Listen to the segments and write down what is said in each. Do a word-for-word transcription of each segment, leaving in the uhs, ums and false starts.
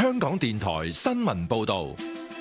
香港電台新聞報道。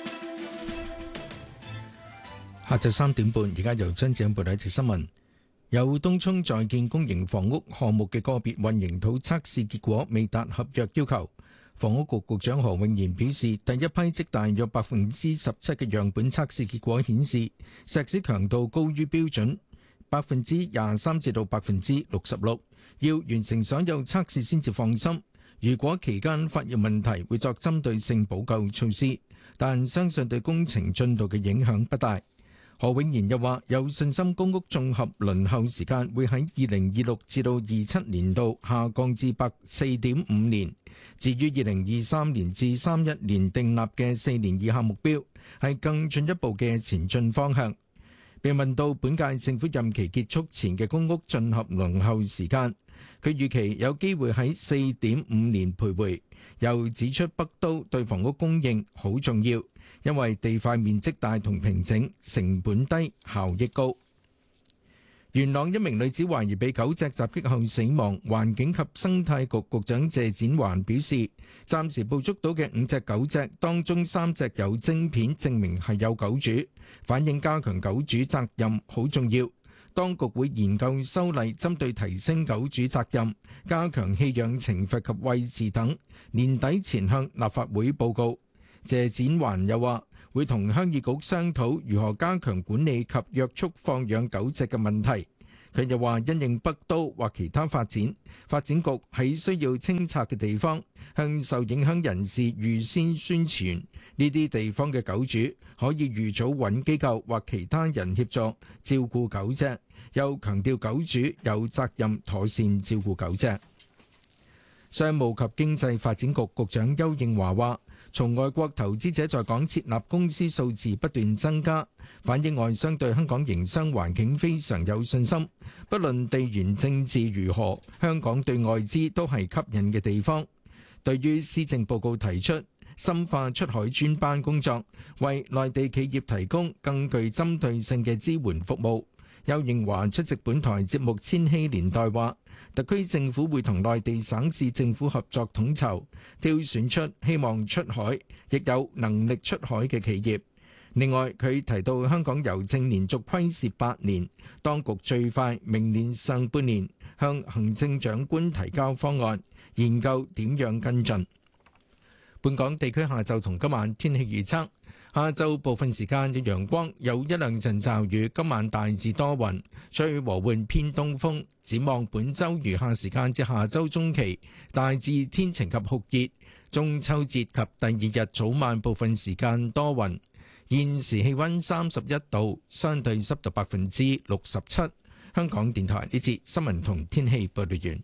下晝三點半，而家由張子欣報道一節新聞。有東涌在建公營房屋項目嘅個別混凝土測試結果未達合約要求。房屋局局長何永賢表示，第一批即大約百分之十七嘅樣本測試結果顯示，石屎強度高於標準百分之廿三至到百分之六十六，要完成所有測試先至放心。如果期間發現問題，會作針對性補救措施，但相信對工程進度嘅影響不大。何永賢又話有信心公屋綜合輪候時間會喺二零二六至到二七年度下降至四點五年。至於二零二三年至三一年訂立嘅四年以下目標，係更進一步嘅前進方向。被問到本屆政府任期結束前嘅公屋綜合輪候時間，佢預期有機會喺四點五年徘徊，又指出北都對房屋供應好重要，因為地塊面積大同平整，成本低，效益高。元朗一名女子懷疑被狗隻襲擊後死亡，環境及生態局局長謝展寰表示，暫時捕捉到嘅五隻狗隻當中三隻有晶片，證明係有狗主，反映加強狗主責任好重要。當局會研究修例，針對提升狗主責任、加強棄養懲罰及位置等，年底前向立法會報告。謝展寰又話，會同鄉議局商討如何加強管理及約束放養狗隻嘅問題。佢又話，因應北都或其他發展，發展局喺需要清拆嘅地方，向受影響人士預先宣傳，呢啲地方嘅狗主可以預早揾機構或其他人協助照顧狗隻。又強調狗主有責任妥善照顧狗隻。商務及經濟發展局局長邱應華話，從外國投資者在港設立公司數字不斷增加，反映外商對香港營商環境非常有信心。不論地緣政治如何，香港對外資都係吸引嘅地方。對於施政報告提出深化出海專班工作，為內地企業提供更具針對性嘅支援服務。邱應華出席本台節目《千禧年代》話，特區政府會同內地省市政府合作統籌，挑選出希望出海亦有能力出海嘅企業。另外，佢提到香港郵政連續虧蝕八年，當局最快明年上半年向行政長官提交方案，研究點樣跟進。本港地區下晝同今晚天氣預測。下晝部分時間有陽光，有一兩陣驟雨。今晚大致多雲，吹和緩偏東風。展望本週餘下時間至下週中期，大致天晴及酷熱。中秋節及第二日早晚部分時間多雲。現時氣溫三十一度，相對濕度百分之六十七。香港電台呢節新聞同天氣報道完。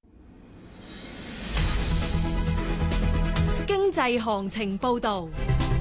經濟行情報道。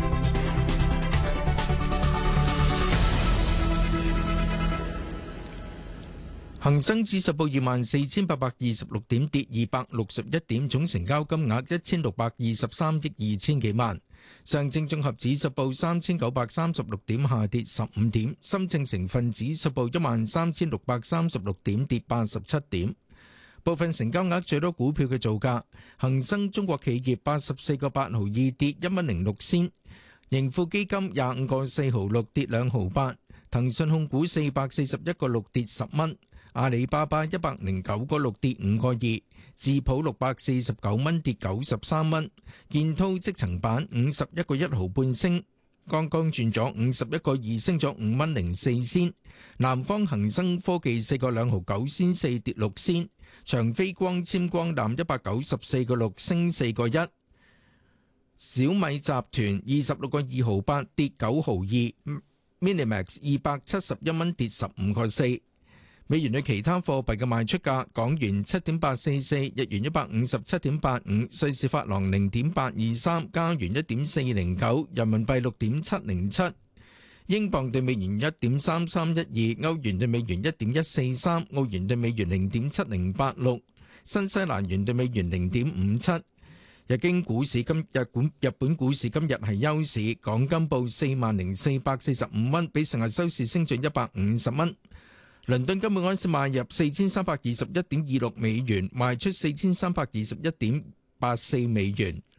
恒生指數報二萬四千八百二十六點，跌二百六十一點，總成交金額一千六百二十三億二千幾萬。上證綜合指數報三千九百三十六點，下跌十五點。深證成分指數報一萬三千六百三十六點，跌八十七點。部分成交額最多股票嘅造價：恒生中國企業八十四個八毫二，跌一蚊零六仙；盈富基金廿五個四毫六，跌兩毫八；騰訊控股四百四十一個六，跌十蚊。阿里巴巴一百零九個六，跌五個二，智普六百四十九蚊，跌九十三蚊，建滔積層板五十一個一毫半升，剛剛轉咗五十一個二，升咗五蚊零四仙。南方恒生科技四個兩毫九仙四，跌六仙。長飛光纖光纜一百九十四個六，升四個一。小米集團二十六個二毫八，跌九毫二。Minimax 二百七十一蚊，跌十五個四。美元對其他貨幣嘅賣出價：港元七點八四四，日元一百五十七點八五，瑞士法郎零點八二三，加元一點四零九，人民幣六點七零七，英鎊對美元一點三三一二，歐元對美元一點一四三，澳元對美元零點七零八六，新西蘭元對美元零點五七。日經股市今日本日本股市今日係休市，港金報四萬零四百四十五蚊，比上日收市升咗一百五十蚊。倫敦金每盎司買入四千三百二十一點二六美元，賣出四千三百二十一點八四美元。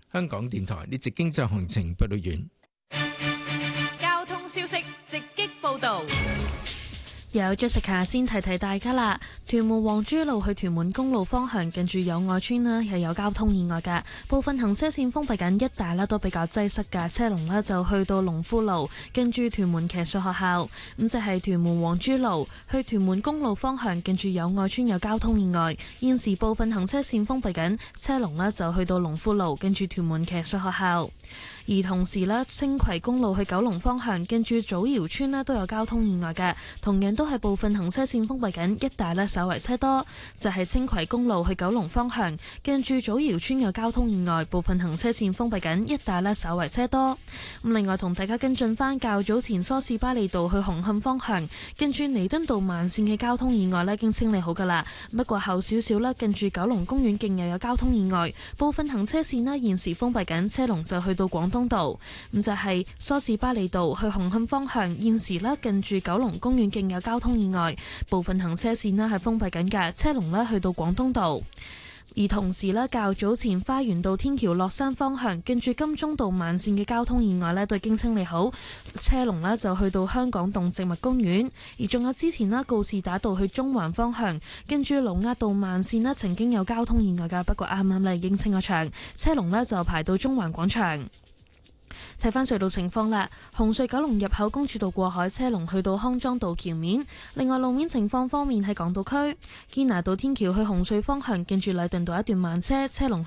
香港電台呢節經濟行情報道完。 交通消息直擊報道。 有 Jessica 先提提大家啦，屯門皇珠路去屯門公路方向近住友愛村呢，係有交通意外嘅，部分行車線封閉緊，一帶呢都比較擠塞嘅，車龍呢就去到龍富路近住屯門騎術學校。咁就係屯門皇珠路去屯門公路方向近住友愛村有交通意外，現時部分行車線封閉緊，車龍呢就去到龍富路近住屯門騎術學校。而同時呢，青葵公路去九龍方向近住祖堯村呢都有交通意外嘅，同樣都係部分行車線封閉緊，一帶呢稍為車多。就係、是、青葵公路去九龍方向近住祖堯村有交通意外，部分行車線封閉緊，一帶呢稍為車多。咁另外同大家跟進翻較早前梳士巴利道去紅磡方向近住彌敦道慢線嘅交通意外呢已經清理好噶啦，不過後少少呢，近住九龍公園徑又有交通意外，部分行車線呢現時封閉緊，車龍就去到廣東道。咁就係梳士巴利道去紅磡方向，現時呢近住九龍公園徑有交通意外，部分行車線呢係封閉緊嘅，車龍呢去到廣東道。而同時呢，較早前花園道天橋落山方向近住金鐘道慢線嘅交通意外呢都已經清理好，車龍呢就去到香港動植物公園。而仲有之前呢，告士打道去中環方向近住盧押道慢線呢曾經有交通意外㗎，不過啱啱呢已經清咗場，車龍呢就排到中環廣場。睇返隧道情況啦，紅隧九龍入口公主道過海車龍去到康莊道橋面。另外路面情況方面喺港島區堅拿道天橋去紅隧方向近住禮頓道一段慢車，車龍